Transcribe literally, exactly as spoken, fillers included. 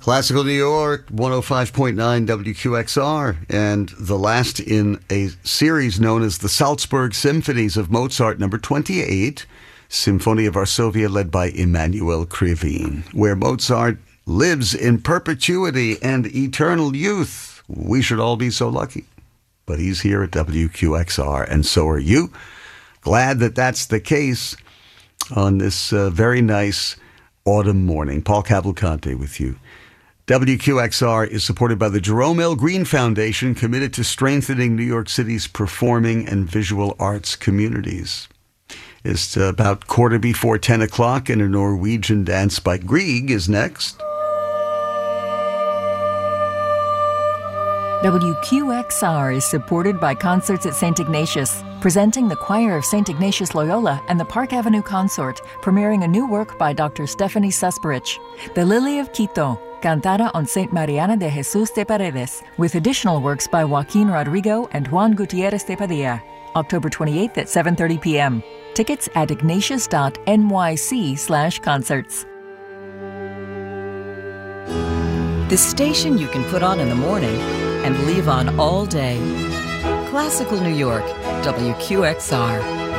Classical New York, one oh five point nine W Q X R, and the last in a series known as the Salzburg Symphonies of Mozart, number twenty-eight, Symphonia Varsovia, led by Emanuel Krivine, where Mozart lives in perpetuity and eternal youth. We should all be so lucky. But he's here at W Q X R, and so are you. Glad that that's the case on this uh, very nice autumn morning. Paul Cavalcante with you. W Q X R is supported by the Jerome L. Green Foundation, committed to strengthening New York City's performing and visual arts communities. It's about quarter before ten o'clock, and a Norwegian dance by Grieg is next. W Q X R is supported by Concerts at Saint Ignatius, presenting the Choir of Saint Ignatius Loyola and the Park Avenue Consort, premiering a new work by Doctor Stephanie Susperich, The Lily of Quito, Cantada on Saint Mariana de Jesus de Paredes, with additional works by Joaquin Rodrigo and Juan Gutierrez de Padilla, October twenty-eighth at seven thirty p.m. Tickets at ignatius.nyc slash concerts. The station you can put on in the morning and leave on all day. Classical New York, W Q X R.